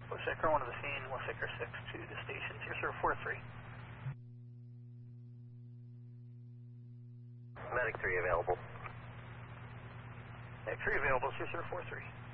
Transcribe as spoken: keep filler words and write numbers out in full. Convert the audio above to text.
Westsecker one to the scene, Westsecker six to the station, zero zero four three. Medic three available. Medic three available, zero zero four three.